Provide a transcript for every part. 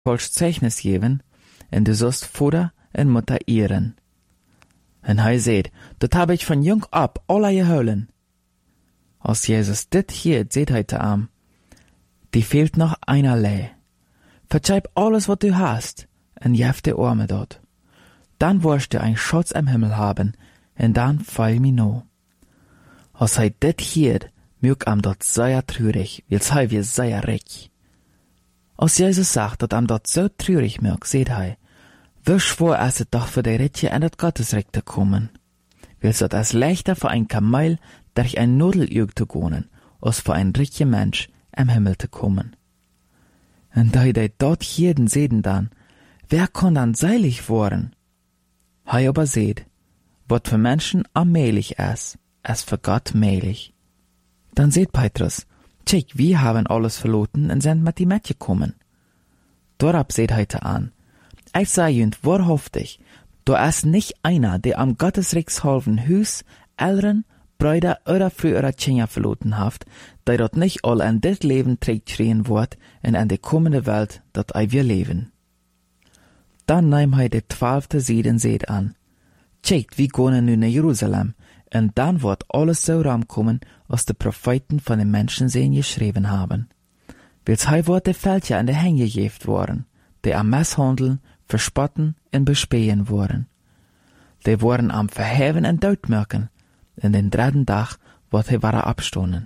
falsch Zeichnis geben, en du sollst Vater en Mutter ehren. En hij seht, dat hab ich von jung ab alle geholen. Als Jesus dit hier seht hij te am, die fehlt noch einerlei. Verzeih alles, wat du hast, en jef de Arme dort. Dann wirst du ein Schatz am Himmel haben, en dann fall mi no. Als hij dit hier, mög am dort sehr traurig, wils hij wir sehr reich. Als Jesus sagt, dat am dort so traurig mög, seht hij, wie schwer ist es doch für die Ritje in das Gottesreich zu kommen. Wils dat es leichter für ein Kamel durch ein Nadelög zu gehen, als für ein reicher Mensch am Himmel zu kommen. Und da die dort jeden sehen dann, wer kann dann seilig worden? Hei aber seht, wat für Menschen allmählich ist für Gott mählich. Dann seht Petrus, tschik, wir haben alles verloren und sind mit die Mädchen gekommen. Dorab seht heute an, ich sage jünd wahrhaftig, da ist nicht einer, der am Gottesrechtshalben Hus, Eltern, Brüder oder frühere Kinder verloren hat, der dort nicht all in dit Leben trägt schreien wird und in die kommende Welt, dat wir leben. Dann nahm hij de 12. Seed en seht an. Tschekt, wie gehen nu nach Jerusalem, und dann wird alles so rankommen, als die Propheten von den Menschen sehen geschrieben haben. Wils hij wird de Fältje an de Hänge gegeben worden, die am Misshandeln, verspotten und bespähen wurden. Die wurden am Verheven und Doodmerken, in den 3. Tag wird hij wara abstonden.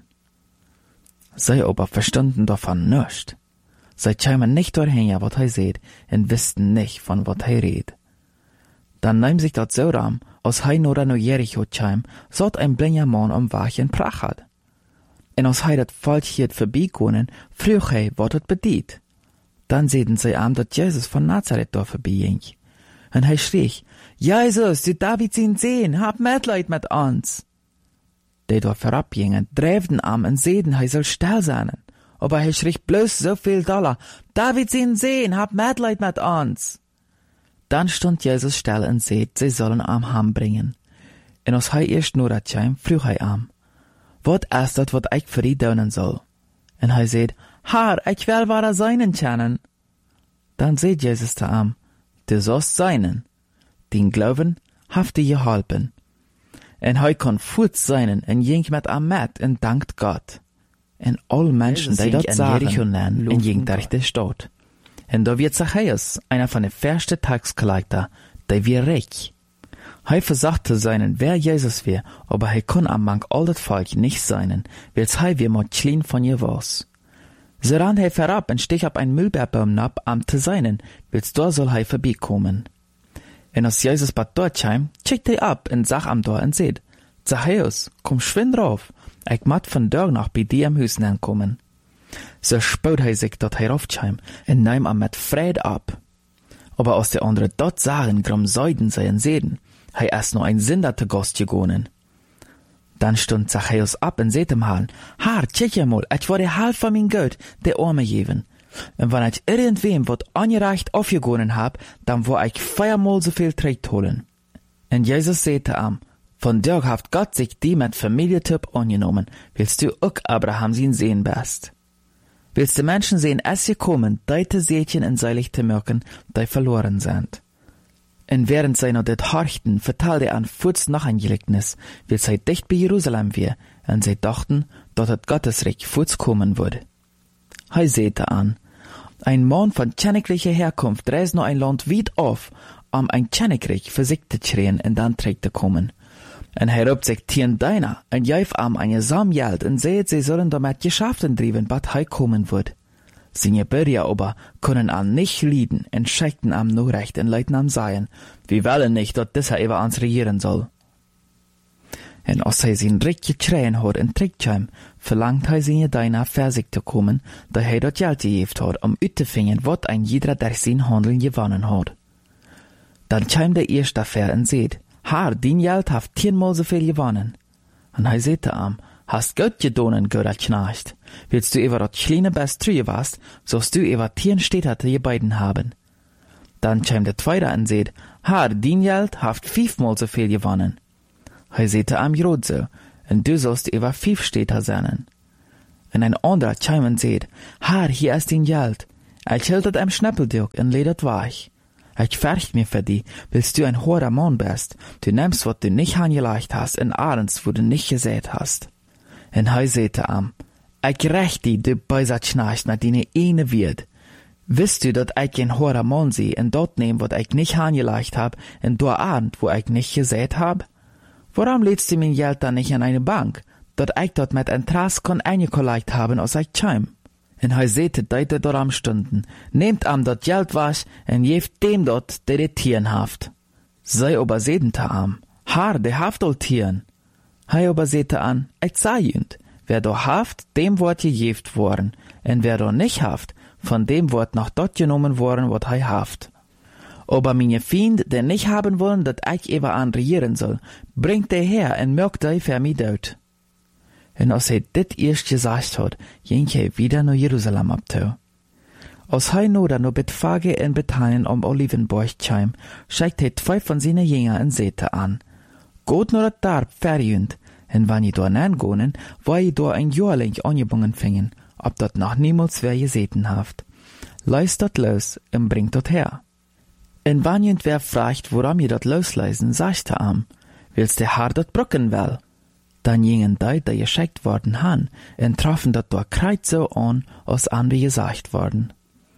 Zij aber verstanden davon nichts. Zij kämen nicht dorthin, wat hij seht, und wussten nicht, von wat hij redt. Dann nahm sich dat so ram, als hij nur no Jericho käm, sot ein blinder Mann am Weg in Prach hat. Und als hij dat Volk hier vorbeigonen, frug hij, wat het bedient. Dann sehten sie am, dat Jesus von Nazareth da vorbeiging. Und hij schrie, Jesus, du Davids Sohn, hab Mitleid mit uns. Die da vorabgingen, dräften am und sehten, hij soll still sein. Aber hij schrie bloß so viel Dollar, Davids Sohn, hab Mitleid mit uns. Dann stund Jesus still und seht, sie sollen am Ham bringen. Und als hij erst nur dat käm, frug hij am, wat ist dat, wat ich für die donen soll? Und hij seht, Herr, ich will wahre seinen kennen. Dann seht Jesus zu am, du sollst seinen. Den Glauben haft dir geholpen. Und hij kon voet seinen und ging mit am mit und dankt Gott. Und all Menschen, die dort Jericho nennen, und ging durch die Stadt. Und da wird Zachäus, einer von den ersten Taxkollector, der wir reich. Hij versagte seinen, wer Jesus wär, aber hij kon am Mank all das Volk nicht seinen, wils hij wir mal klein von ihr was. So ran hij verab und stich ab ein Müllbeerbaum ab am zu seinen, wils da soll hij vorbeikommen. Und als Jesus bad dort kam, checkt hij ab und sag am Tor und seht, Zachäus, komm schwind rauf, ich mat von dort noch bei dir am Hüsen ankommen. So spaut hij sich dort heraufkam und nahm am mit Fried ab. Aber als die anderen dort sahen, grom Seiden seien sehen, hij erst nur ein Sünder zu Gast gegonen. Dann stund Zachäus ab und seht ihm Hahn, Herr, check ja mal, ich wurde halb von mein Geld der Arme geben. Und wenn ich irgendwem wat angereicht aufgegonen hab, dann wo ich 4-mal so viel trägt holen. Und Jesus sagte am, von dir haft Gott sich die mit Familientyp angenommen, willst du auch Abraham sein sehen bist. Willst du Menschen sehen, es gekommen, deite Seetchen in seilig zu merken, die verloren sind. Und während sie noch det horchten, vertalte an Fuß noch ein Gleichnis, weil sie dicht bei Jerusalem wär, und sie dachten, dort hat Gottesreich Fuß kommen würde. Hij sehte an, ein Mann von königlicher Herkunft reist noch ein Land weit auf, ein Königreich für sich zu schreien und dann trägt zu kommen. Und hij roept sich tien deiner, und jäuf am eine Samgeld, und seht, sie sollen damit Geschäften driven, bat hij kommen wird. Seine Bürger aber können an nicht lieden und schickten am nur recht und leiten am seien, wir wollen nicht, dass dieser über uns regieren soll. Und als hij sein Recht geschreien hat und trägt kam, verlangt hij seine Deiner für sich zu kommen, da hij dort Geld gegeben hat, uitzufinden, wat ein jeder durch sein Handeln gewonnen hat. Dann kam der erste dafür und seht, Herr, dein Geld hat 10-mal so viel gewonnen. Und hij sagte am, hast Gott gedonen, guter Knecht. Willst du über das kleine Best trüge warst, sollst du über 10 Städte je beiden haben. Dann kam der zweite und seht, Herr, dein Geld hat 5-mal so viel gewonnen. Hij sagte am Jodse, und du sollst über 5 Städte sein. Und ein anderer kam und seht, Herr, hier ist dein Geld. Ich hielt het am Schnäppeldjok en ledet weich. Ich färcht mir für die, willst du ein hoher Mann bist, du nimmst, wat du nicht angelegt hast, in Arends, wo du nicht gesät hast. En hij säte am, ich recht die, du beisat schnarcht mit deine eine wird. Wisst du, dat ich ein hoher Mann sie, en dort nehm, wat ich nicht angelegt hab, en do Arend, wo ich nicht gesät hab? Warum lädst du mein Geld dann nicht an eine Bank, dat ich dort mit Interesse kon eingelegt haben, als ich chim? En hij säte deite dort am Stunden, nehmt am dat Geld was, en jeft dem dort, der die Tieren haft. Sei aber sedente am, haar, der haft all Tieren. Hij aber säte an, ich sah jünd, wer do haft, dem wort gejeft worden, en wer do nicht haft, von dem wort noch dort genommen worden, wat hij haft. Aber meine Fiend, der nicht haben wollen, dat ich ever an regieren soll, bringt der her en mögt die für mich dort. En als hij dit eerst gesagt hat, ging hij wieder naar Jerusalem abtau. Als hij noda no Betfage en Bethanien Olivenborg kwam, schickt hij 2 von seine Jünger en zete an. Geht nur dat Darb verjünd, en wann je door nangonen, waar je door ein Jahrling angebungen fingen, ob dat noch niemals wer geseten haft. Leist dat los en bringt dat her. En wann jent wer fragt, worum je dat losleisen, sagt er am, willst der Haar dat brücken wel? Dann gingen die geschickt worden han, en trafen dat door kreit so an, als an wie gesagt worden.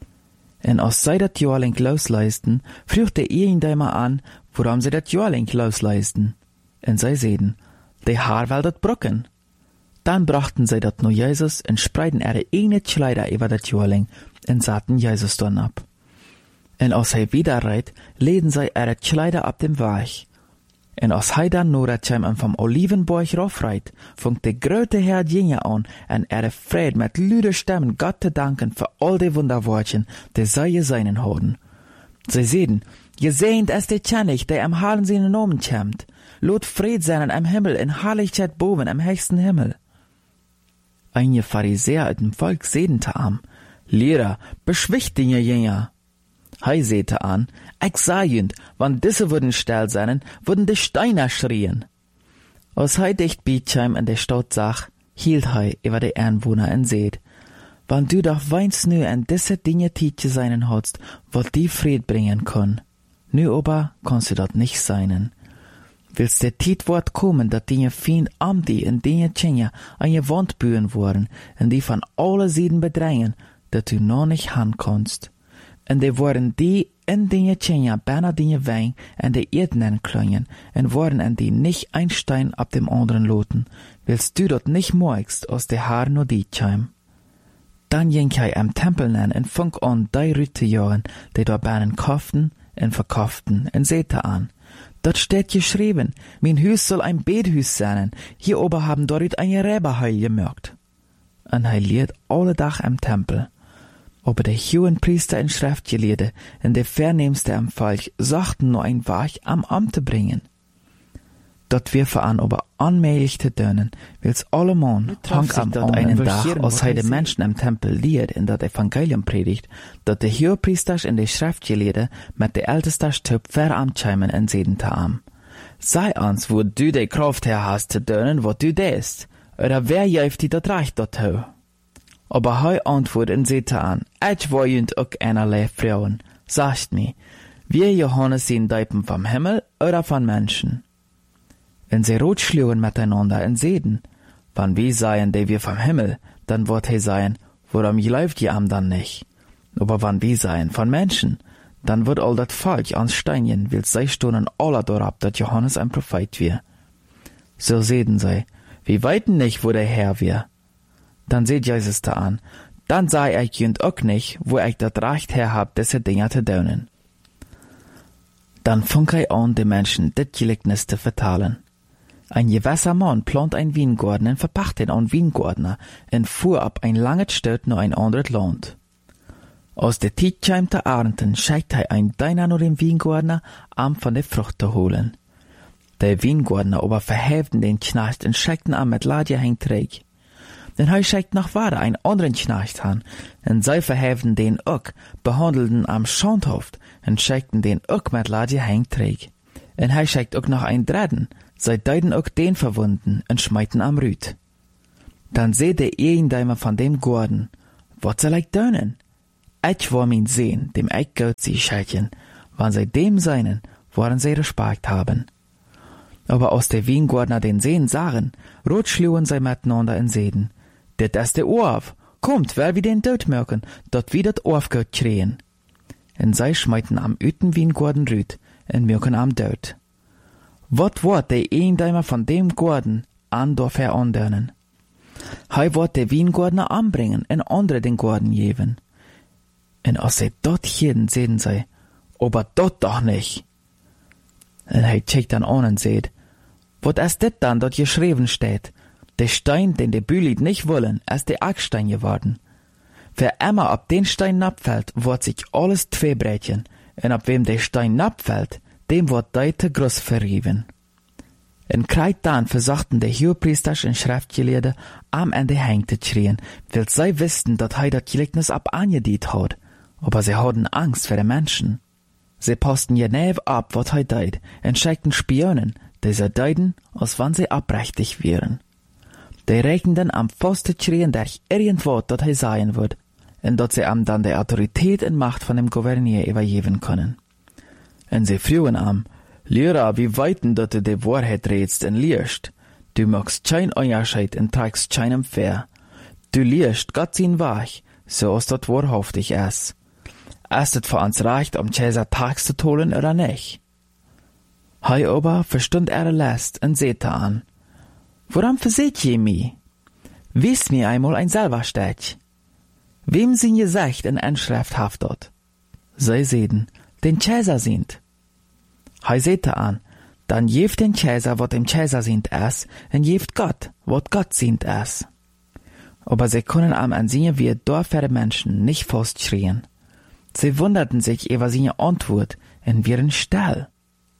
En als zij dat Jahrling losleisten, früchte ihn daimer an, worum sie dat Jahrling losleisten. En zij zeiden, de Haar wel dat brücken. Dann brachten sie dat no Jesus en spreiden ihre eigene Kleider über dat Jahrling en saten Jesus dann ab. En als hij wieder reit, leden sie ihre Kleider ab dem Weg. En als hij dan noordetjem vom Olivenborg raufreit, funkt de grote Herr Jünger an en vrede met luide Stemmen Gott te danken für all die Wunderwortchen, die zij geseinen hadden. Zij zeiden, gesehnt es de Tjennig, der am Halen seinen Namen kämmt. Lot Fried seinen am Himmel in Herrlichkeit boven am höchsten Himmel. Einige Pharisäer uit dem Volk sedente am, Lehrer, beschwicht den Jünger. Hij säte an, ich sah jünd, wann diese würden still seinen, würden die Steiner schrien. Als hij dicht bietscheim in der Stadt sag, hielt hij über die Einwohner en seht, wann du doch weinst nu an diese Dinge tietje seinen hast, wat die Fried bringen kann. Nu aber kannst du dat nicht seinen. Willst der Tietwort kommen, dat die Fiend am die in die Tjenja an je Wand bühen worden, en die von alle Seiten bedrängen, dat du noch nicht han kannst. En die worden die in die Tjenja bijna die Wein en de Erden klöngen, en worden en die nicht ein Stein ab dem anderen loten, willst du dort nicht moigst aus der Haar no die Tjeim. Dann ging hij am Tempel nen en funk an die Rüte jahren, die dort bijna kauften en verkauften en sete an. Dort steht geschrieben, mein Hüs soll ein Bethüs sein, hier oben haben dort ein Räberheil gemerkt. En hij leert alle Tag am Tempel. Aber der hohen Priester in Schriftgelehrte und der Vernehmste am Volk sagten nur ein Wach am Amt zu bringen. Dort wir an aber anmählich zu dönen, wills alle Mann hang am einen Tag, als hij de Menschen am Tempel lehrt in dat Evangelium predigt, dat de Hohepriesters in de Schriftgelehrte mit de Ältesters Typ veramtscheimen en sedente am. Sei ans, wo du de Kraft her hast zu dönen, wat du dest, oder wer jäuft die dat Recht dort hau? Aber hij antwoord en sete an, ich war jünd ook einerlei Frauen, sagt mi, wir Johannes sehen Deipen vom Himmel oder von Menschen? Wenn sie rot schlugen miteinander en seden, wann wir seien, die wir vom Himmel, dann wird he seien, warum läuft ihr am dann nicht? Aber wann wir seien von Menschen, dann wird all dat Volk ans Steinchen, will sei stunden aller dorab, dat Johannes ein Prophet wir. So seden sie, wir weiten nicht, wo der Herr wir. Dann seht Jesus da an, dann sei ich jünd auch nicht, wo ich dat Recht her hab, diese Dinger zu dönen. Dann funk ich an, die Menschen dit Gleichnis zu vertalen. Ein gewisser Mann plant ein Weingarten und verpacht den an Weingärtner und fuhr ab ein langes Stück nach ein anderes Land. Aus der Zeit kam der Ernten, schickt er ein Deiner nach dem Weingärtner, von der Frucht zu holen. Der Weingärtner aber verheften den Knecht und schickten mit Ladje hängt träg. Denn er schickt noch weiter einen anderen Knecht an, und sie verheften den auch, behandelten am Schandhof und schickten den auch mit Ladje hängt träg. Und er schickt auch noch einen dritten, sie deuten auch den verwunden und schmeiten am Rüt. Dann seht der Ehendeimer von dem Garten, wat soll ich dönen? Ich war mein Sehen, dem ich Gott sie schelchen, wann sie dem seinen, woran sie Respekt haben. Aber aus der Wiengordner den Sehen sahen, rot schlugen sie miteinander in Seden. Dit ist der Orf, kommt, weil wir den Tod merken, dort wie dat Orfgott kreen. En sie schmeiten am üten Wiengorden rüt, en merken am Tod. Wat wordt de eendeimer van dem Gorden an door veranderen? Hij wordt de Wiengordner anbringen en andere den Gorden geven. En als sie dort hielden, sehen sie, aber dort doch nicht. En hij checkt dann an und seht, wat ist dit dann, dort geschrieben steht? Der Stein, den die Bülied nicht wollen, ist der Ackstein geworden. Wer immer ab den Stein abfällt, wird sich alles zweibrechen, und ab wem der Stein abfällt, dem wird deite groß verrieben. En kreit dann versuchten die Hohepriesters und Schriftgelehrten am Ende hängte schrien, weil sie wussten, dass er das Gleichnis ab angedient hat, aber sie hatten Angst vor den Menschen. Sie passten genau ab, was er deut, und schickten Spionen, die sie deuten, als wann sie abrechtig wären. Die rechneten am festen schrien durch irgendwo, dat er sagen wird, und dat sie am dann die Autorität und Macht von dem Gouverneur übergeben können. Und sie frühen am, Lehrer, wie weiten dat du die Wahrheit redst und liest? Du magst kein Unterschied und trägst keinem fair. Du liest Gott sein Werk, so als dat wahrhaftig ist. Ist es für uns recht, um Cäsar Tags zu holen oder nicht? Hei aber verstund Last und sehte an. Woran verseht je mi? Wies mir einmal ein selber Stech. Wem sind gesagt in Inschrift haftet? Sie sehen, den Cäsar sind. Hei sehte an, dann jeft den Cäsar, wat dem Cäsar sind es, und jeft Gott, wat Gott sind es. Aber sie können am ansehen, wie dorfere Menschen nicht festschrien. Sie wunderten sich über seine Antwort und wären still.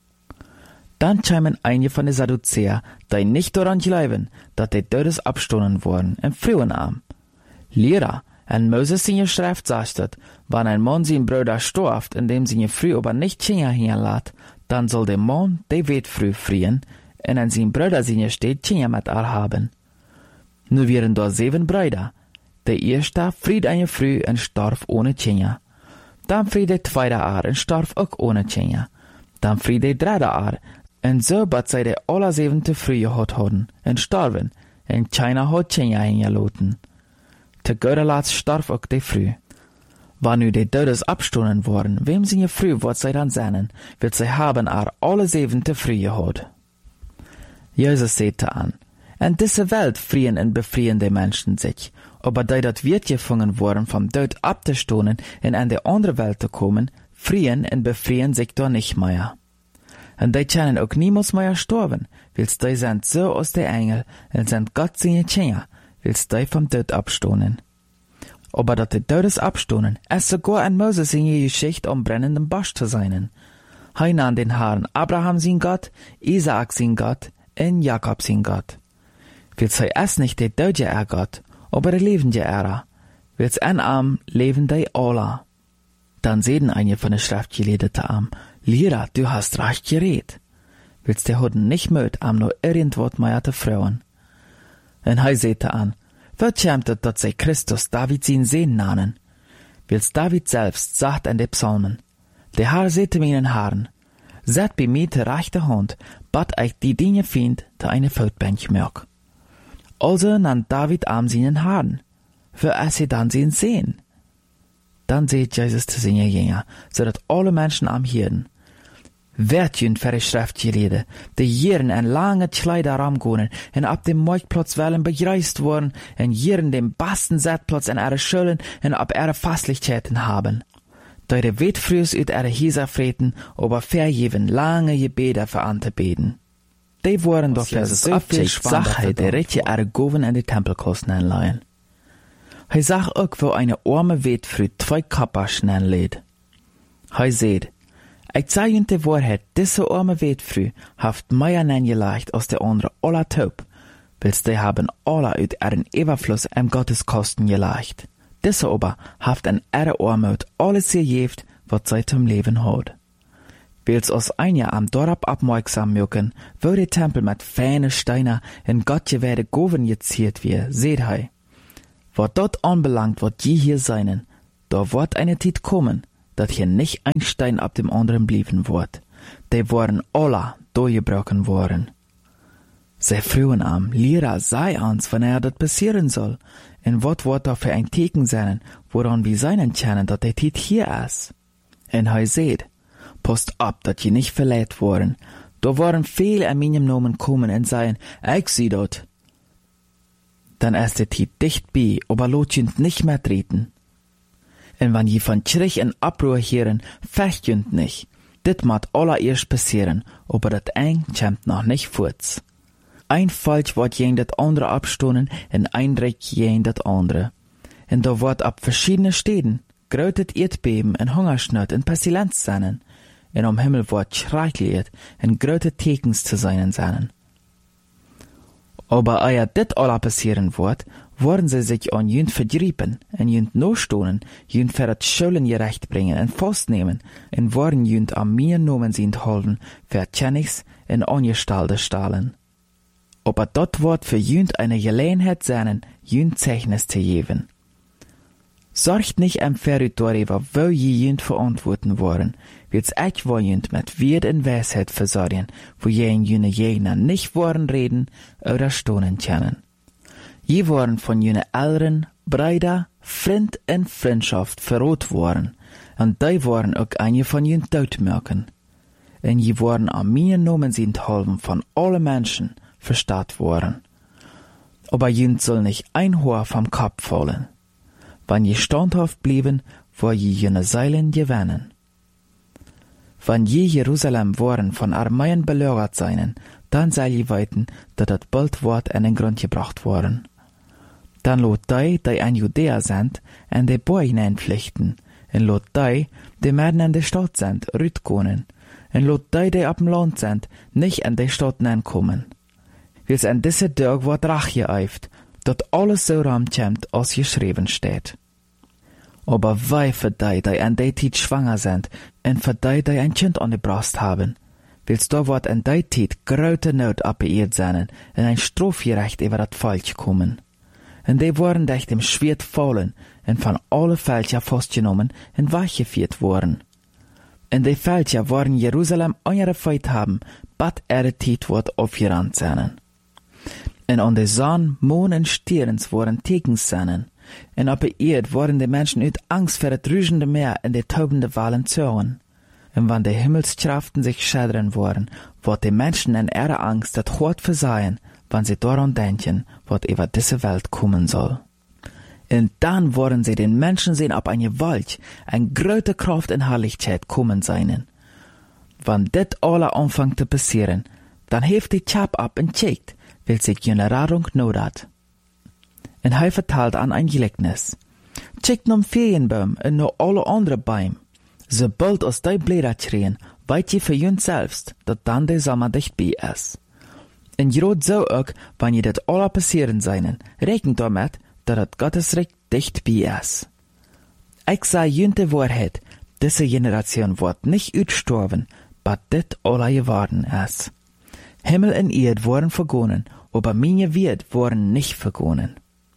Dann kämen einige von den Sadduzäer, die nicht daran glauben, dass die Todes abstoßen wurden, und frühen am. Lehrer, en Moses seine Schrift sagt, wenn ein Mann sein Bruder stirbt, indem seine Frau aber nicht Kinder hinlässt, dann soll der Mann die Witfrau frieren, und an sein Bruder seine steht Kinder mit ihr haben. Nun wären da 7 Brüder. Der erste fried eine Frau und starb ohne Kinder. Dann fried der zweite und starb auch ohne Kinder. Dann fried der dritte und so bat sie die alle 7. Früh gehad hadden, und starben, und keiner hat Kinder hingelassen. Te Göderlatz starb auch die Früh. Wann nu die Todes abstoßen worden, wem seine Früh wird sie dann sehnen, wird sie haben alle 7. Früh gehad. Jesus sagte an, in diese Welt frieren und befrieren die Menschen sich, aber die dat wird gefangen worden vom Tod abzustoßen und in die andere Welt zu kommen, frieren und befrieren sich da nicht mehr. Und die können auch niemals mehr sterben, weil die sind so aus der Engel und sind Gott seine Kinder, weil die vom Tod abstoßen. Aber dat die Todes abstoßen, ist sogar ein Moses in die Geschichte am brennenden Busch zu sein. Hij nahm den Herrn Abraham sein Gott, Isaak sein Gott und Jakob sein Gott. Weil sie ist nicht der Tote Gott, aber der lebende weil sie in am leben die alle. Dann sehen einige von den Schriftgelehrten am, Lehrer, du hast recht geredet. Willst die Huden nicht möt, am nur irgendwas mehr zu frauen. Und er sagte an, wird schämt, dass sie Christus David sein Sehen nannen. Willst David selbst sagt in den Psalmen, der Herr sagte meinen Herrn, seid bei mir die rechte Hand, bat ich die Dinge find, da eine Feldbank mög. Also nannt David am seinen Herrn, für sie dann sein Sehen. Dann seht Jesus zu seinen Jünger, so dass alle Menschen am Hirden. Werd jün für die Schriftgelehrten, die Jiren en lange Kleider ramgonen, en ab dem Marktplatz wollen begreist worden, en Jiren den besten Settplatz in ihre Schulen en ab ihre Fastlichkeiten haben. Da die Witfrüs ut ihre Häuser freten, aber vergeben lange Gebete für anzubeten. Die wurden doch für so viel Sache, die Rätje ihre Goven in die Tempelkosten anleihen. Hij zag ook wo eine arme Witfrü 2 Kappaschen anlädt. Hij seht, ich zeig ihnen die Wahrheit, diese arme Witfrü haft mehr angelegt als der andere aller Taub, weil die haben alle uit ihren Überfluss im Gotteskosten gelegt. Diese aber haft an ihre Armut alles gegeben, was sie zum Leben hat. Weil's aus einer am Dorf abmerksam mögen, wo der Tempel mit feinen Steinen in Gott werde Goven geziert wird, seht hei. Was dort anbelangt, wird je hier seinen, da wird eine Zeit kommen, dat hier nicht ein Stein ab dem anderen blieben wird. Die worden alle durchgebrochen worden. Sie frühen am, Lehrer, sei uns, wann dat passieren soll, en wat wird da für ein Teken sein, woran wir seinen kennen, dat die Zeit hier ist. En hij seht, passt ab, dat je nicht verleiht worden. Da waren viele an meinem Namen kommen und sagen, ich sieh dort. Dann ist die Zeit dicht bei, aber lot jünd nicht mehr treten. En wann je von Kirch en Abruhr hören, fecht jünd nicht. Dit mat allererst passieren, aber dat ein kommt noch nicht fort. Ein Falsch wird jen dat andere abstonen en ein Reck jen dat andere. En da wird ab verschiedene Städten grötet Erdbeben en Hungersnot en Pestilenz sein. En am Himmel wird schreckliet en gröte Tekens zu sein. Aber ehe dit alle passieren wird, worden sie sich an jünd verdriepen, en jünd nostonen, jünd für dat Schulden gerecht bringen en festnehmen, en worden jünd am mir nomen sind holden, für Tjennigs en angestalde stahlen. Aber dort wird für jünd eine Gelegenheit sein, jünd Zeichnis zu geben. Sorgt nicht am Ferrit darüber, wo je jünd verantworten worden, wird's euch wo jünd mit Wert und Weisheit versorgen, wo je in jüne Gegner nicht worden reden oder stonen können. Je waren von jüne Eltern, Brüder, Freund und Freundschaft verrot worden, und die waren auch eine von jünd Todmerken. Und je waren an mir Nomen sind halben von alle Menschen verstaat worden. Aber jünd soll nicht ein Haar vom Kopf fallen. Wann je standhaft blieben, wo je jene Seilen gewinnen. Wann je Jerusalem waren von Armeien belagert seien, dann soll je weiten, dat dat bald Wort an den Grund gebracht worden. Dann lot die an Judäa sind, en de Boy hineinpflichten, en lot die werden an de Stadt sind, rütkonen, en lot die ab dem Land sind, nicht an de Stadt kommen. Wils an diese Tag wird Rache geeift, dat alles so ramkommt, als geschrieben steht. Aber wei für die an der Zeit schwanger sind, und für die ein Kind an der Brust haben, wils da wird an der Zeit große Not abbeirrt sein, und ein Strafgerecht über das Falsch kommen. Und die waren durch dem Schwert fallen, und von alle Fälscher festgenommen und weggeführt worden. Und die Fälscher waren Jerusalem angefeuert haben, bat ihre Zeit wird aufgerannt sein. En an de Sonne, Mond en Sterns waren Tekens sein. En op de Erd waren die Menschen uit Angst voor het ruischende Meer en de taubende Walen zorgen. En wann die Himmelskraften sich schädern worden, wird die Menschen in ihrer Angst das Hort versehen, wann sie daran denken, was über diese Welt kommen soll. Und dann wollen sie den Menschen sehen ab eine Gewalt, eine große Kraft und Herrlichkeit kommen sein. Wann dit alle anfängt zu passieren, dann heeft die Chap ab und checkt, will sich jene Radung not hat. Und er vertelt an ein Gleichnis. Checkt nom Ferienbaum und noch alle andere Bäume. Sobald aus die Blätter schreien, weit je für jünd selbst, dat dann der Sommer dicht bei ist. Und grad so auch, wenn je dat alle passieren seinen, rechnet damit, dat het Gottesrecht dicht bei ist. Ich sage jünd die Wahrheit, diese Generation wird nicht utstorben, but dit alle geworden ist. Himmel und Erd wurden vergonnen, aber meine Wert wurden nicht vergonnen.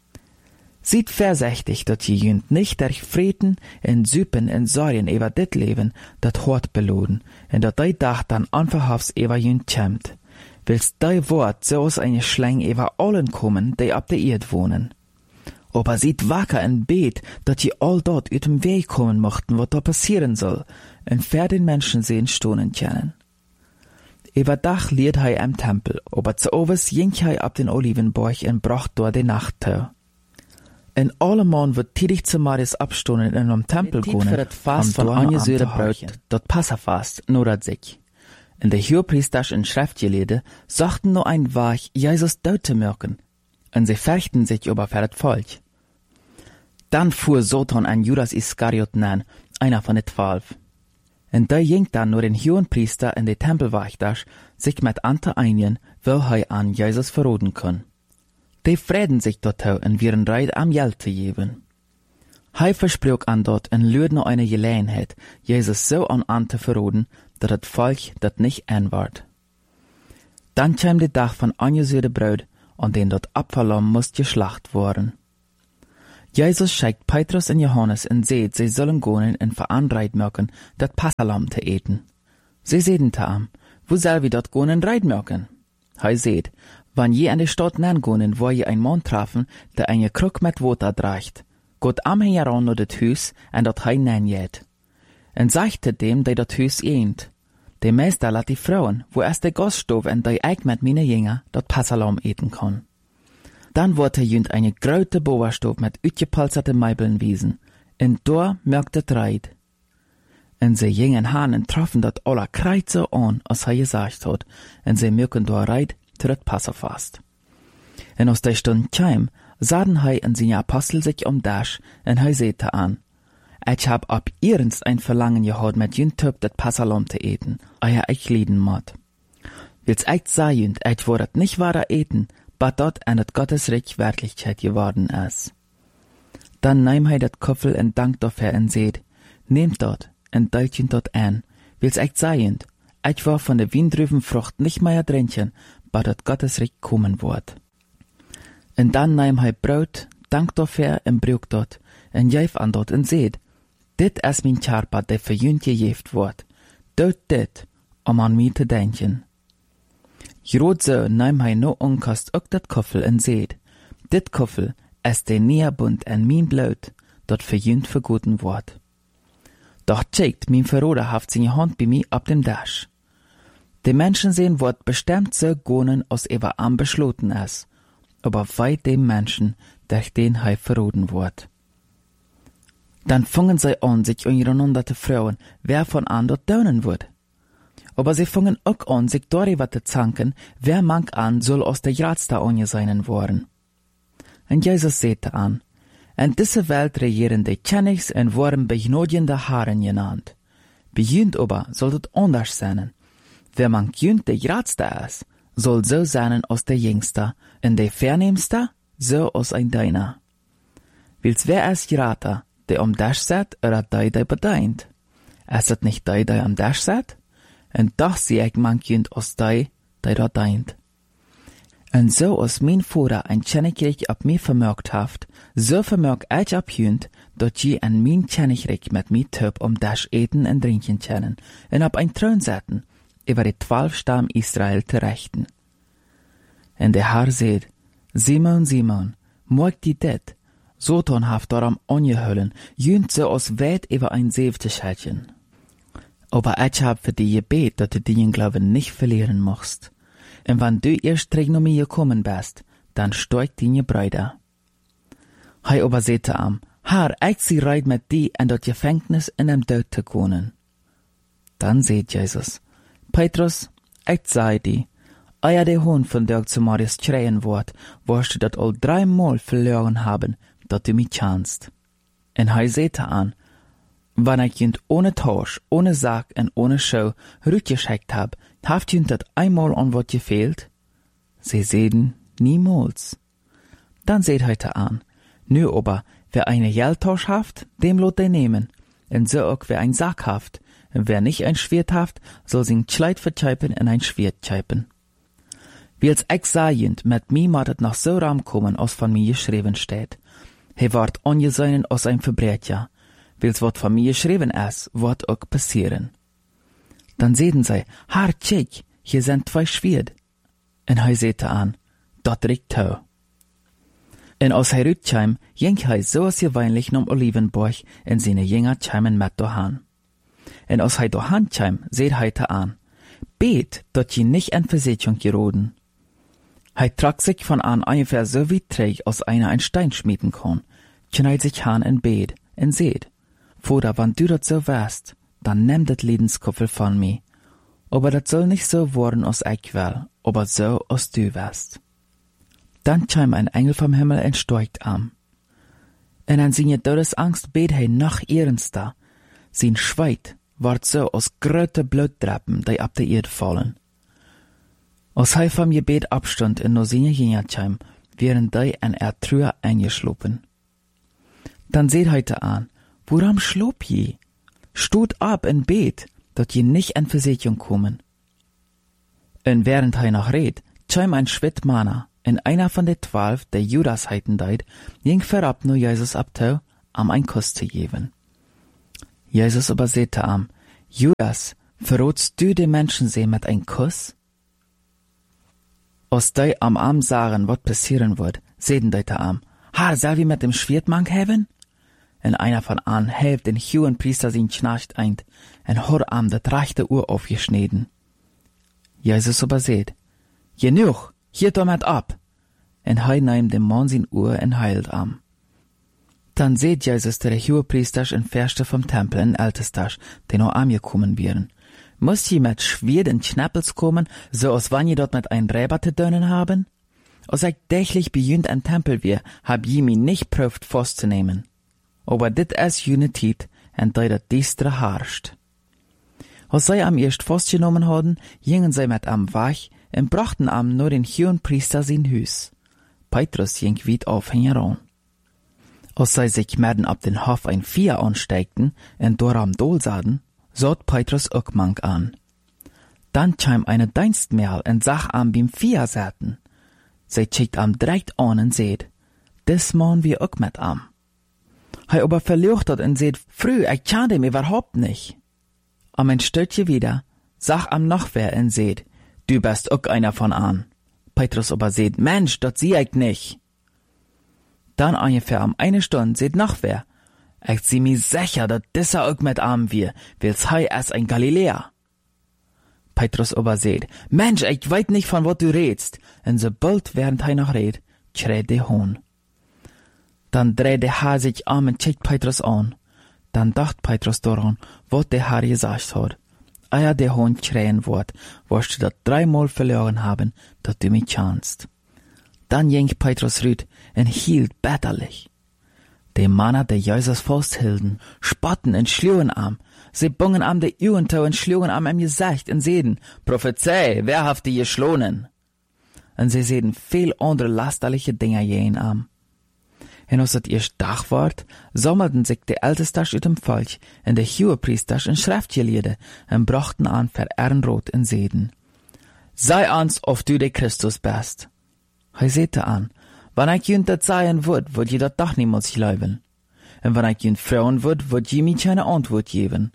Seid vorsichtig, dat je jünd nicht durch Frieden und Süppen und Sorgen über dit Leben, dat Hort beloden, und dat die Dach dann anverhafts über jünd kämmt. Willst die Wort so aus eine Schlang über allen kommen, die ab der Erd wohnen. Aber seid wacker und bet, dat je all dort uit dem Weg kommen mochten, was da passieren soll, und für den Menschen sehen stonen können. Über Dach liert hei am Tempel, aber zu overs ging hei ab den Olivenberg und bracht dort die Nachttau. En alle Mann wird tätig zu Marius abstonen in am Tempel gehen, für das Fast von angesühre Brot, dort Passafast, nur dat sich. In der Hohepriester und Schriftgelehrte sagten nur ein Wach, Jesus dort zu merken, und sie fechten sich über für das Volk. Dann fuhr Satan an Judas Iskariot an, einer von den 12. Und der ging dann nur den Hohenpriester in die Tempelwächter sich mit Ante einigen, wo er an Jesus verroden kann. Die freden sich dort und wären bereit, am Geld zu geben. Er versprach an dort und lüd noch eine Gelegenheit, Jesus so an Ante verroden, dass das Volk das nicht anwart. Dann kam der Tag von angesührte Brot, und den dort Abfallam muss geschlacht worden. Jesus schickt Petrus und Johannes und seht, sie sollen gehen und veranreit mögen, dat Passalam zu eten. Sie sehen ta am, wo soll wir dort gehen und reit mögen? Hei seht, wann je an die Stadt gehen, wo je ein Mann trafen, der eine Krug mit Wasser dracht, geht am heran nur das Hus und dort hei jet. Und sagte dem, der das Hus ehnt. Der Meister lat die Frauen, wo erst der Gaststove und der Eik mit meine Jünger dort Passalam eten kann. Dann wurde jünd eine grote Boerstove mit utgepolsterte Meibeln wiesen, und da merkte Reit. Und sie jingen Hanen trafen dat aller Kreuze an, als er gesagt hat, und sie merken da Reit, tritt Passa fast. Und aus der Stunde Chaim, sahen hei und seine Apostel sich Dasch, und hei sehte an. Ich hab ab ihrens ein Verlangen gehad, mit jünd Töp dat Passalam zu eten, euer ich lieden mod. Wils echt sagen, ich worat nicht wahrer eten, bat dort an dat Gottesreich Wirklichkeit geworden ist. Dann nahm hei dat Koffel und dankt dafür und seht, nehmt dort und deutchen dort an, wils echt sagen, ich war von der Windrübenfrucht nicht mehr drinchen, bat dat Gottesreich kommen wird. Und dann nahm hei Brot, dankt dafür und brüch dort, und jäf an dort und seht, dit is mein Charpa, der für jünd gejeft wird. Dort dit, an mich zu denken. Grot so nahm hei no unkast ook dat Koffel und seht, dit Koffel is der Näherbund en mein Blut, dort für jünd verguten wird. Doch checkt mein Verroder haft seine Hand bei mir ab dem Dasch. Die Menschen sehen wird bestimmt so gonen, als er am beschloten ist, aber weit dem Menschen, durch den hei verroden wird. Dann fangen sie an, sich untereinander zu fragen, wer von an dort dönen wird. Aber sie fangen auch an, sich darüber zu zanken, wer manch an soll aus der Jratz da angeseinen worden. Und Jesus sagte an, in dieser Welt regieren die Königs und worden begnadiende Haaren genannt. Bei jünd aber soll das anders sein. Wer manch jünd der Jratz da ist, soll so sein aus der Jüngste, und der Vernehmste, so aus ein Deiner. Wils wer ist Jrata, der am Dasch set, oder der bedeint? Ist es nicht der am Dasch set? Und doch sehe ich manch jünd aus der da deint. Und so aus mein Vater ein Königreich ab mir vermerkt haft, so vermerk ich ab jünd, dort je an mein Königreich mit mir Töp am Dasch eten und trinken können, und ab ein Thron setzen, über die 12 Stamm Israel zu rechten. Und der Herr seht, Simon, Simon, mag die det, so tonhaft daran angehüllen, jünd so aus weit über ein Säfte schälchen. Aber ich hab für die gebet, dass du den Glauben nicht verlieren musst. Und wenn du erst noch mir gekommen bist, dann steigt deine Brüder. Hei aber sehte am, Herr, ich sie reit mit dir in das Gefängnis in dem Tod zu können. Dann seht Jesus, Petrus, ich sei dir, euer der Hund von der zu Marius schreien wird, wirst du das all 3 Mal verloren haben, dass du mich kannst. Und hei sehte an, wenn ich jünd ohne Tausch, ohne Sack und ohne Show rückgeschickt hab, haft jünd dat einmal an wat gefehlt? Sie sehen niemals. Dann seht heute an, nö aber, wer eine Geldtausch haft, dem lot der nehmen, und so auch wer ein Sack haft, und wer nicht ein Schwert haft, soll sin Kleid verteipen und ein Schwert teipen. Wie als ich sahend, mit mir matet noch so ram kommen, als von mir geschrieben steht. He ward angesehen aus ein Verbrecher, wils wat von mir geschrieben ist, wird auch passieren. Dann sehen sie, Herr, check, hier sind 2 Schwert. Und hei sehte an, dort riecht Tau. Und aus hei Rütscheim, jeng hei so als gewöhnlich nom Olivenburg in seine Jünger cheimen mit dohan. Und aus hei dohan cheim, seht heite an, bet, dort je nicht in Versicherung geroden. Hei trag sich von an ungefähr so wie träg, aus einer ein Stein schmieden kann, knallt sich han in Bet, und seht, Vater, wann du dat so wärst, dann nimm dat Lebenskoffel von mir. Aber dat soll nicht so worden, als ich will, aber so, als du wärst. Dann kam ein Engel vom Himmel und steigt am. Und an seine Todesangst bet er noch ernster. Sein Schweit ward so aus gröte Blutdrappen, die ab der Erde fallen. Als er vom Gebet abstund in no seine Jünger kam, wären die an Trühe eingeschlopen. Dann seht heute an, woran schlob je? Stut ab in Bet, dat je nicht in Versicherung kommen. Und während er noch red, kam ein Schwittmanner, En einer von de 12, der Judas heiten deed, ging verab nur Jesus abtau, ein Kuss zu geben. Jesus aber sehte Judas, verrotst du de Menschen see mit ein Kuss? Als die am Arm sagen, wat passieren wird, sehen die soll wir mit dem Schwertmank haben? En einer von an helft den hohen Priester sein Schnarcht ein, en hor dat rechte Uhr aufgeschnitten. Jesus aber seht, genug, hier damit ab. En hei nahm dem Mann sein Uhr en heilt Dann seht Jesus der hohe Priester en Verste vom Tempel en Ältestach, den auch angekommen wären. Muss je mit Schwert en Schnappels kommen, so als wann je dort mit ein Räber zu dönen haben? Als ich dächlich bejünd ein Tempel wir, hab je mi nicht prüft festzunehmen. Aber dit is jene Tiet, en da dat Diestre harscht. Als sie erst festgenommen hadden, gingen sie mit weg en brachten nur den hohen Priester sein Hus. Petrus ging weit auf heran. Als sie sich merden ab den Hof ein Vieh ansteigten en dort am Dol sahen, sot Petrus auch mank an. Dann kam eine Dienstmähl en sag beim Vieh säten. Sie schickt direkt an en seht, des machen wir auch mit Hei aber verleuchtet en seht, früh, ich kann dem überhaupt nicht. Ein Stötje wieder, sag noch wer en seht, du bist auch einer von an. Petrus aber seht, Mensch, dat sieh ich nicht. Dann ungefähr eine Stunde seht noch wer. Ich sieh mi sicher, dat dieser auch mit wir, wills hei es ein Galiläer. Petrus aber seht, Mensch, ich weiß nicht, von wat du redst. En sobald während hei noch red, schreit de Hohn. Dann dreht der Herr sich und checkt Petrus an. Dann dacht Petrus daran, wat der Herr gesagt hat. Eier der Hohn schreien wird, wirst du dat 3-mal verloren haben, dat du mich kannst. Dann ging Petrus rüt und hielt bitterlich. Die Männer, die Jesus festhielten, spotten und schlugen sie bungen die Uhren tau und schlugen im Gesicht und sehen, Prophezei, wer haft die geschlonen? Und sie sehen viel andere lasterliche Dinge jeden En als het eerst dag wordt, sammelten sich de Ältestach uit dem Volk en de Hohepriesters en Schriftgeleerden en brachten an für Ehrenrot en Seden. Sei ans, of du de Christus bist. Hij sehte an, wann ich jünt dat seien würd je dat doch niemals glauben. En wann ich jünt frauen würd je mir keine Antwort geben.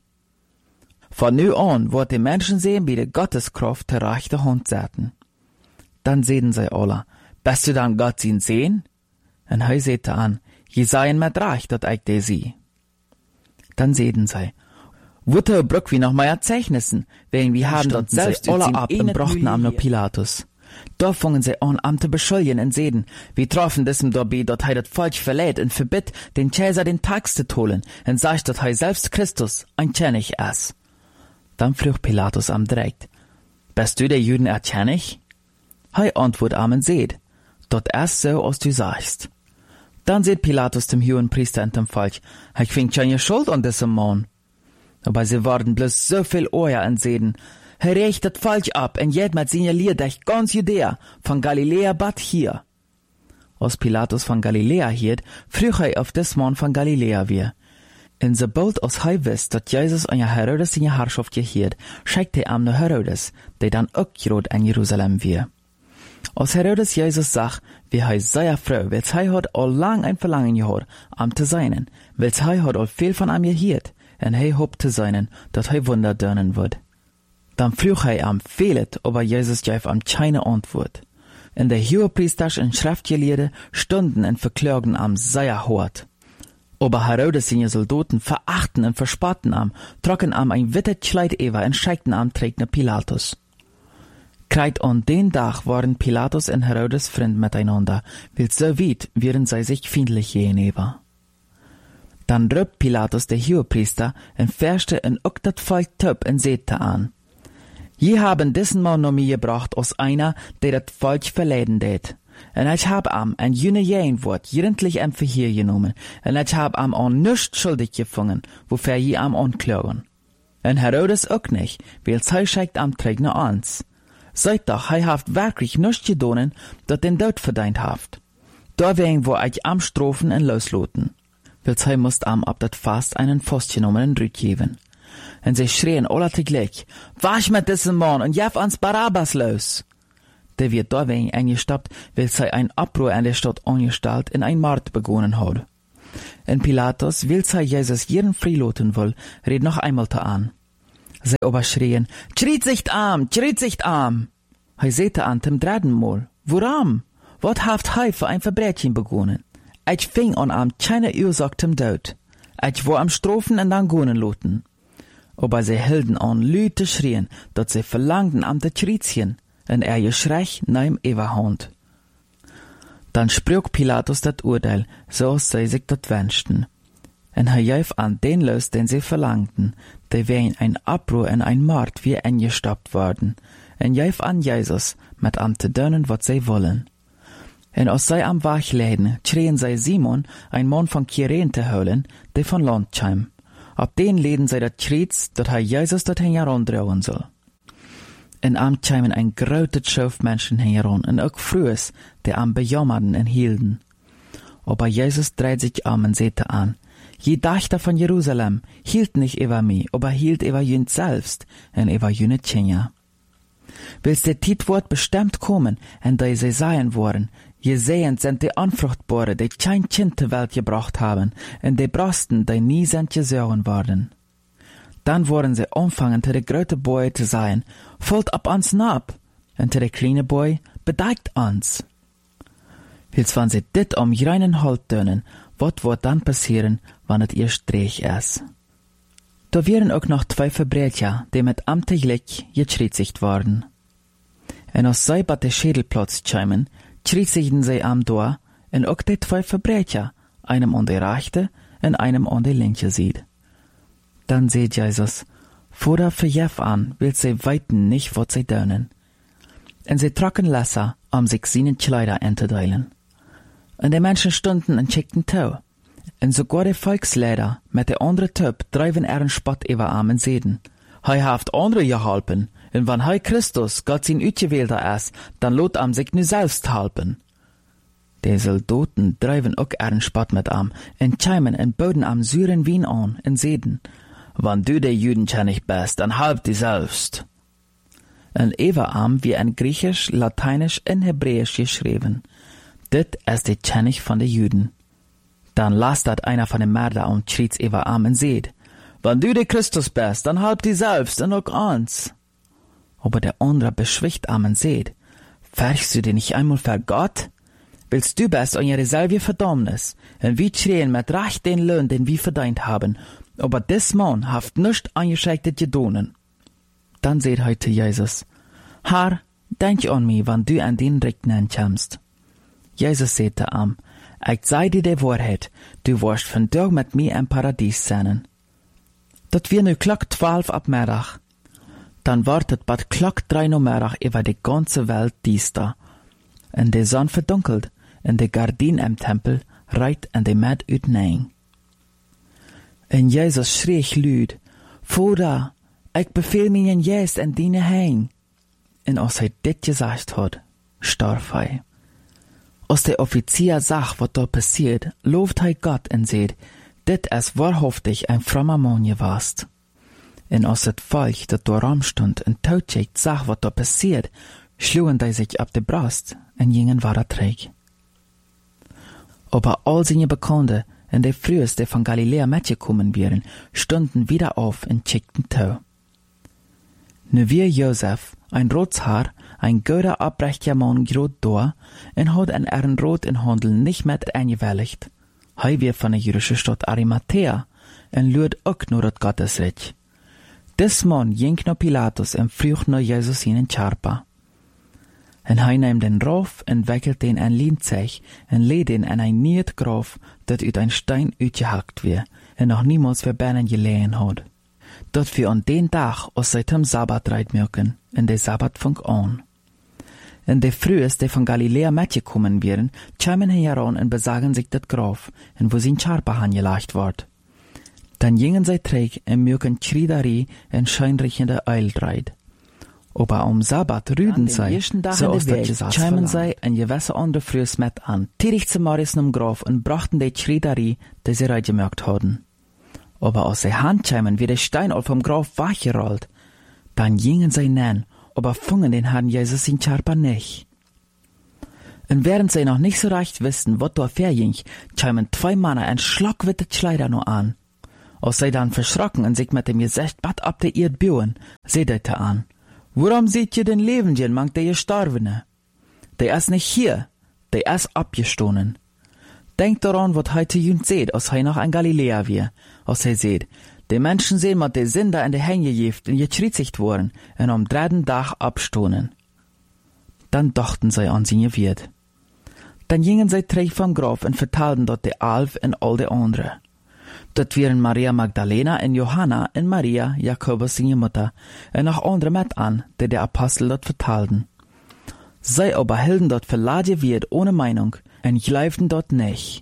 Von nu an wird die Menschen sehen, wie de Gotteskraft der rechte Hand zetten. Dann sehen sie alle, bist du dann Gott sin sehen? En hij sehte an, je seien mit recht, dat ich de sie. Dann sehten sie, Wutte brück wie noch mal Zeichnissen, wegen wir haben dort selbst alle ab und brachten nur Pilatus. Da fungen sie an zu beschuldigen und sehen, wir trafen diesem dabei, dort hei dat Volk verlädt und verbitt, den Cäsar den Tax zu holen, und sagt, dat hei selbst Christus ein König ist. Dann frug Pilatus direkt, bist du der Juden König? Hei antwort und seht, dort erst so, als du sagst. Dann seht Pilatus dem hohen Priester und dem Volk, ich find keine Schuld an diesem Mann. Aber sie waren bloß so viel Euer und sehen, er rächt das Volk ab und jet mit signaliert durch ganz Judäa, von Galiläa bat hier. Als Pilatus von Galiläa hielt, frug er auf des Mann von Galiläa wir. Und sobald als er wisst, dass Jesus an Herodes seine Herrschaft gehielt, schickte er nach Herodes, der dann auch Jod in Jerusalem wir. Als Herodes Jesus sagt, wie er sehr froh, weil er hat all lang ein Verlangen gehabt, zu seinen, weil er hat all viel von ihm gehiert, und er hofft zu seinen, dass er Wunder dörnen wird. Dann frug er fehlet, aber Jesus gab keine Antwort. Und der Hohepriester und Schriftgelehrte stunden und verklagen sehr hart. Aber Herodes seine Soldaten verachten und verspotten trocken ein wittes Kleid über und schickten trägt Pilatus. Kreit an den Tag waren Pilatus und Herodes Freund miteinander, weil so weit wären sie sich feindlich gegenüber. Dann rübt Pilatus der Hohepriester und verschte und auch das Volk töp und sehte an. Je haben diesen Mann noch mir gebracht als einer, der das Volk verleiden det. Und ich hab ein jüne Jähnwort jugendlich Verhör genommen, und ich hab an nichts schuldig gefunden, wofür je anklagen. Und Herodes auch nicht, weil sie schickt trägt nur eins. Seid doch, haft wirklich nichts gedonen, dat den Tod verdient haft. Da wegen wo ich Strafen und losloten. Weil sie musst ab dat Fast einen festgenommenen Rüt geben. Und sie schrien alle teglich, wasch mit diesem Mann und jef ans Barabbas los. der wird da wenig eingestoppt, weil sie ein Abruhr an der Stadt angestellt in ein Mord begonnen hat. Und Pilatus, will sie Jesus jeden freilassen will, red noch einmal da an. Sie aber schrien, schriet sich arm! Hij sehte an dem dritten Mal, woran? Wat haft hij für ein Verbrechen begonnen? Ich fing an am keine Ursache zum Tod. Ich war am Strafen und dann gonen loten. Aber sie hielten an, lüd zu schrien, dat sie verlangten am de Schriezchen, und Geschrei nahm Überhand. Dann sprach Pilatus das Urteil, so als sie sich dat wünschten. Und er gab an den los, den sie verlangten, der wegen ein Abruhr und ein Mord wie eingestoppt worden, und gab an Jesus, mit am zu dönen, wat sie wollen. Und als sie am Wach läden, schrien sie Simon, ein Mann von Kyrene zu holen, der von Land kam. Ab den läden sie dat Schriez, dat er Jesus dorthin herandrehen soll. Und am kamen ein großes Schauf Menschen heran, und auch Frühes, die am Bejammerten und hielten. Aber Jesus dreht sich und sagte an, je Dächter von Jerusalem hielt nicht über mich, aber hielt über jünd selbst und über jüne Kinder. Willst der Tietwort bestimmt kommen, und da sie sein worden, je sehend sind die Unfruchtbare, die kein Kind zur Welt gebracht haben, und die Brasten, die nie sind gesäuren worden. Dann wollen sie anfangen, zu der großen Boy zu sein, folgt ab uns nab, und zu der kleine Boy bedeigt uns. Willst wenn sie dit reinen Halt tönen, wat wird dann passieren, wann es ihr Strich ist? Da wären auch noch 2 Verbrecher, die mit amtlich geschriezigt worden. Und als sie bei der Schädelplatz kämen, schriezigten sie am Tor, und auch die 2 Verbrecher, einem an der rechte und einem an der linke sieht. Dann seht Jesus, Vater verjef an, will sie weiten nicht, wat sie tönen. Und sie trocken Lesser, sich seinen Kleider entzuteilen. Und die Menschen stunden und schickten Tau. Und sogar die Volksleder mit der andere Typ treiben ihren Spott über Armen sehen. Hei haft andere gehalten, und wenn hei Christus Gott sein Utgewählter ist, dann lot am sich nu selbst halten. Die Soldaten treiben auch ihren Spott mit am, und cheimen und boden am süren Wien an, und sehen, wenn du der Judenkönig bist, dann halb die selbst. Und Eberarm wie ein Griechisch, Lateinisch und Hebräisch geschrieben. Dit ist der König von den Juden. Dann lasst einer von den Mörder und schriet's Eberarm und seht, wenn du der Christus bist, dann halb die selbst und auch uns. Aber der andere beschwicht am und seht, färchst du dich nicht einmal für Gott? Willst du bist an ihre selbe Verdammnis, und wir schreien mit Recht den Lohn, den wir verdient haben, aber des Mann haft nicht angeschickt gedonen. Dann seht heute Jesus, Herr, denk an mich, wenn du an den Richten kommst. Jesus sagte am, ich sei dir die Wahrheit, du wirst von Tag mit mir im Paradies sein. Dat wir nu Klock 12 ab Mittag. Dann wartet bad Klock 3 Uhr Mittag über die ganze Welt düster. Und die Sonne verdunkelt, und die Gardin im Tempel reit in die Met uitnein. Und Jesus schrie lüd, Vater, ich befehl mir jetzt in deine Hein. Und als er dit gesagt hat, starb er. Als der Offizier sah, was da passiert, lobt er Gott und sagt, dit ist wahrhaftig ein frommer Mann gewesen. Und als das Volk, das da rumstand und totschickt, sah, was da passiert, schlugen die sich ab die Brust und gingen weiter träg. Aber all seine Bekannte und die Frühs, die von Galiläa mitgekommen wären, stunden wieder auf und schickten Tau. Nu wie Josef, ein Rotshaar, ein guter, abrechter Mann, grot da, und hat an ihren Rot in Handel nicht mit eingewilligt. Hei wir von der jüdischen Stadt Arimathea, und lürt auch nur das Gottesreich. Des Mann ging nach Pilatus und frug nach Jesus in Charpa. Und hei nahm den Rauf und wickelt den ein Lienzeug und lädt ihn in ein niet Graf, dat uit ein Stein uitgehackt wir, und noch niemals verbannen gelegen hat. Dat wir an den Tag aus seit dem Sabbat reit mögen, und der Sabbat fang an. Und die Frühes, die von Galiläa mitgekommen wären, kämen heran und besagen sich das Graf, und wo sein Charpa angelegt ward. Dann gingen sie träg und mögen Schriederie und scheinriechende Eildreit. Aber am Sabbat rüden sie, so aus der kämen sie und gewisse andere Frühes mit an, tirig zu Marius um Graf und brachten die Schriederie, die sie reingemerkt hatten. Aber als sie Hand kämen, wie der Stein auf vom Graf wachgerollt, dann gingen sie nen aber fungen den Herrn Jesus in Charpa nicht. Und während sie noch nicht so recht wissen, was da verging, kämen 2 Männer ein schlagwitte Kleider nur an. Als sie dann verschrocken und sich mit dem Gesicht bad ab der Erd bauen, seht ihr an. Warum seht ihr den Lebenden, mang der Gestorbene? Der ist nicht hier, der ist abgestohlen. Denkt daran, was heute jüngst seht, als er noch ein Galiläer wir, als er seht, die Menschen sehen, mit die Sünder in die Hänge gejeft und gekreuzigt worden und am 3. Tag abstohlen. Dann dachten sie an seine Wirt. Dann gingen sie 3 vom Grab und vertalten dort die 11 und all die anderen. Dort wären Maria Magdalena und Johanna und Maria, Jakobus seine Mutter, und noch andere mit an, die Apostel dort vertalten. Sie aber hielten dort verladen wird ohne Meinung und glaubten dort nicht.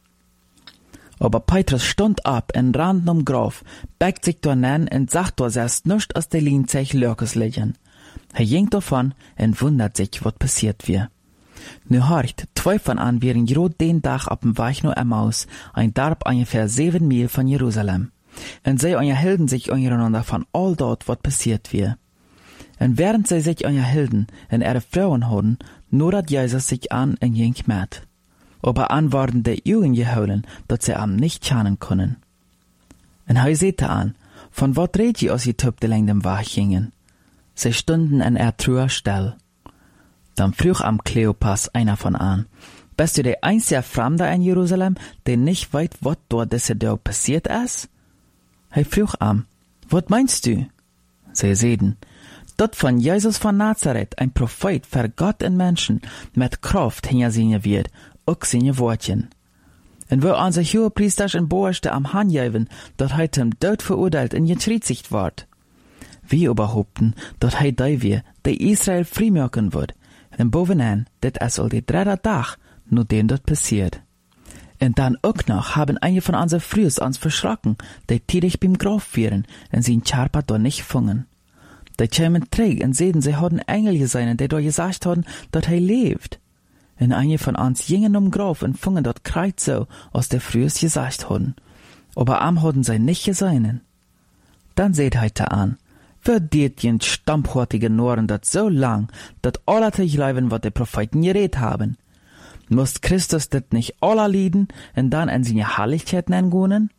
Aber Petrus stund ab und rannt um Graf, beugt sich dort an und sagt dort erst nichts aus der Lienzech Lörkes liegen. Er ging davon und wundert sich, was passiert wir. Nu horcht, 2 von an wären grad den Tag ab dem Weg nach Emmaus, ein Darb ungefähr 7 Mil von Jerusalem. Und sie unterhielten sich untereinander von all dort, was passiert wir. Und während sie sich unterhielten und ihre Frauen hatten, nur dat Jesus sich an und ging mit. Aber an waren die Jungen geholen, dat sie am nicht schauen können. Und er sehte an, von wat red je als die Typ die lang dem Weg gingen? Sie stunden in truer still. Dann frug am Kleopas einer von an, bist du der einzige Fremde in Jerusalem, der nicht weiß, was dort diese Tag passiert ist? Er frug am, was meinst du? Sie sehen, dort von Jesus von Nazareth, ein Prophet für Gott und Menschen, mit Kraft hingersehen wird, auch seine Wortchen. Und wo unser Hohepriester und Boerste am Handgeben, dort er zum Tod verurteilt und gekreuzigt ward. Wir behaupten, dort er da wir, der Israel freimachen wird. Und bovenaan, dit is al die 3. Tag, nur dem dort passiert. Und dann auch noch haben einige von unseren Frühs uns verschrocken, die tätig beim Grab wären, und sie in Charpa dort nicht fungen. Die kämen träg und sehen, sie hatten Engel gesehen, die dort gesagt haben, dass er lebt. Und einige von uns gingen um Grab und fungen dort kreuz so, als der Frühs gesagt haben. Aber am hatten sie nicht gesehen. Dann seht heute an, verdient jen stampfhortige Noren dat so lang, dat alle te gleiben, wat de Propheten geredet haben. Muss Christus dit nicht alle lieden und dann in seine Herrlichkeit nennen?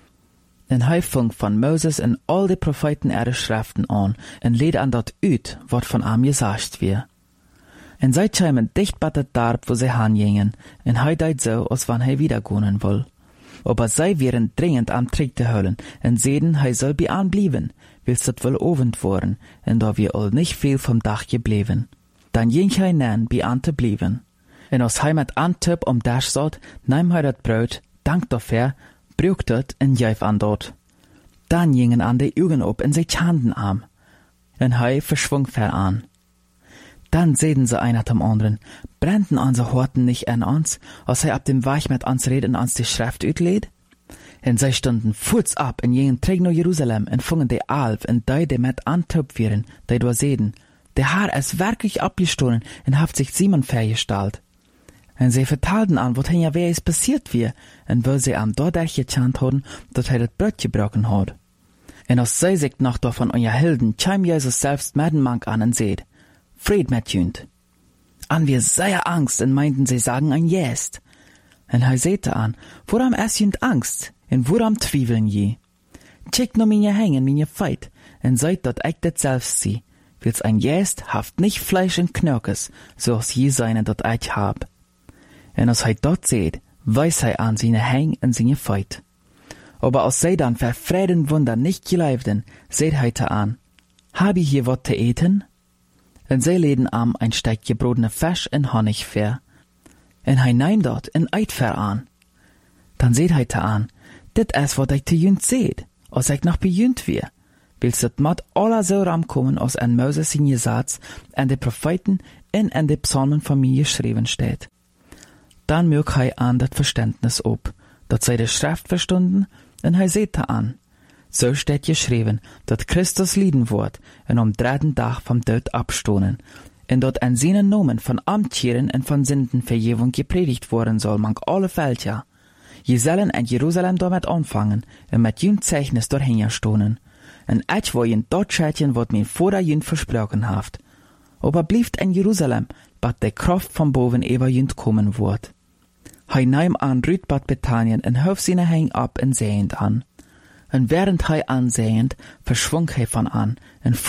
In Häufung von Moses und all die Propheten ihre Schriften an und lädt an dort üt, wat von ihm gesagt wird. Und sie kämen dicht bei der Darb, wo sie hingingen, und er deit so, als wann er wieder gehen will. Aber sie wären dringend am Trick zu holen und sehen, er soll bei an blieben, willst dat wohl Abend worden, und da wir all nicht viel vom Dach geblieben. Dann ging er nähen, bei an zu blieben. Und als er mit Antip um Dach satt, nahm er dat Brot, dank dafür, brücht het und gäf an dort. Dann gingen an die Augen ab und sie Handen am. Und er verschwung ver an. Dann sehen sie einer zum anderen, brennten unsere Horten nicht an uns, als er ab dem Weg mit uns reden uns die Schrift utlädt? Und sie stunden fuß ab und gingen träg nach Jerusalem und fungen die Alf und die mit antöpf wären, die dort sehen. Der Herr ist wirklich abgestohlen und hat sich Simon vergestellt. Und sie vertalten an, was ja wer ist passiert wir, und wo sie am Dordach gechant haben, dass er das Brot gebrochen hat. Und als sie sich noch davon unterhielten, kam Jesus selbst mit dem Mank an und seht, Fried mit jünd. An wir sehr Angst und meinten, sie sagen ein Jest. Und er sehte an, woran es jünd Angst, und woran zwiefeln je? Checkt nur meine Hängen, meine Feit, und seid dort echt das selbst sie, wils ein Jest haft nicht Fleisch und Knöckes, so als je seine dort echt hab. Und als dort seht, weiß an seine Hängen und seine Feit. Aber als sie dann verfreden Wunder nicht geleibten, seht heute an, hab ich hier wat zu eten? Und sie läden am ein Steig gebrodene Fisch und Honig fair. Und neim dort ein Eid fair an. Dann seht heute an, dit is wat ich zu jünd seht, als ich noch bejünd wir. Willst dat mat aller so ramkommen, als an Moses in Satz, an de Propheten und an de Psalmen von mir geschrieben steht. Dann mög an dat Verständnis ob, dat sei de Schrift verstunden, und seht an. So steht geschrieben, dat Christus lieden wird und am 3. Tag vom Tod abstohlen, und dort an seinen Namen von Amttieren und von Sündenvergebung gepredigt worden soll, mang alle Völker. Je sollen in Jerusalem damit anfangen und mit jüngem Zeichnis dorthin stohnen. en etch wo jen dort schätjen, wat mein Vater jen versprochen haft. Aber blieft in Jerusalem, bat de Kraft von boven über jen kommen wordt. Hij nahm an Rüt bad Bethanien en hof seine Hang ab en sehend an. En während hij ansehend, verschwang hij van an, en